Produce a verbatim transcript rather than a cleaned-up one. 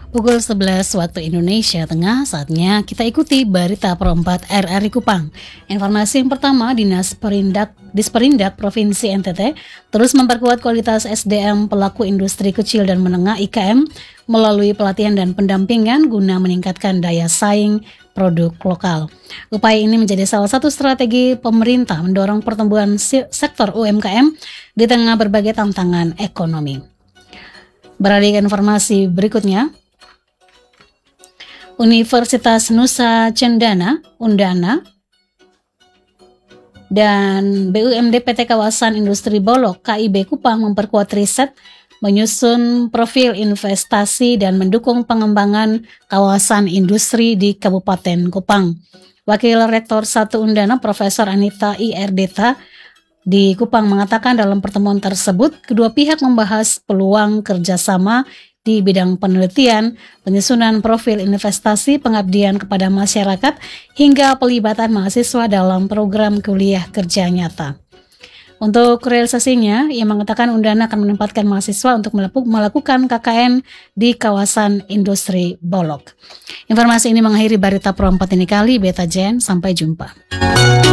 Pukul sebelas waktu Indonesia Tengah, saatnya kita ikuti berita perempat R R I Kupang. Informasi yang pertama, Dinas Perindak Disperindak Provinsi N T T terus memperkuat kualitas S D M pelaku industri kecil dan menengah I K M melalui pelatihan dan pendampingan guna meningkatkan daya saing produk lokal. Upaya ini menjadi salah satu strategi pemerintah mendorong pertumbuhan sektor U M K M di tengah berbagai tantangan ekonomi. Beralih ke informasi berikutnya, Universitas Nusa Cendana, Undana, dan B U M D P T Kawasan Industri Bolok K I B Kupang memperkuat riset, menyusun profil investasi dan mendukung pengembangan kawasan industri di Kabupaten Kupang. Wakil Rektor satu Undana Profesor Anita I R Deta di Kupang mengatakan dalam pertemuan tersebut kedua pihak membahas peluang kerjasama di bidang penelitian, penyusunan profil investasi, pengabdian kepada masyarakat, hingga pelibatan mahasiswa dalam program kuliah kerja nyata. Untuk realisasinya, ia mengatakan Undana akan menempatkan mahasiswa untuk melakukan K K N di kawasan industri Bolok. Informasi ini mengakhiri berita perempat ini kali, Beta Jen, sampai jumpa.